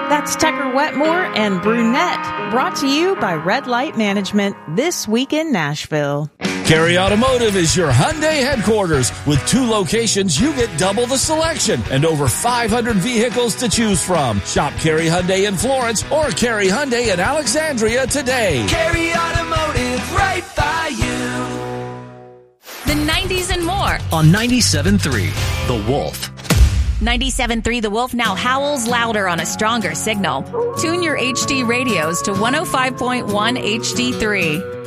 That's Tucker Wetmore and Brunette, brought to you by Red Light Management this week in Nashville. Carey Automotive is your Hyundai headquarters. With 2 locations, you get double the selection and over 500 vehicles to choose from. Shop Carey Hyundai in Florence or Carey Hyundai in Alexandria today. Carey Automotive, right by you. The 90s and more on 97.3 The Wolf. 97.3 The Wolf now howls louder on a stronger signal. Tune your HD radios to 105.1 HD3.